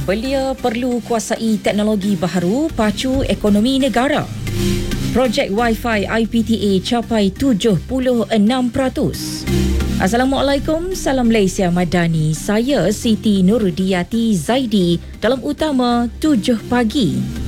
Belia perlu kuasai teknologi baharu pacu ekonomi negara. Projek Wi-Fi IPTA capai 76%. Assalamualaikum, salam Malaysia Madani. Saya Siti Nurdiati Zaidi dalam utama 7 pagi.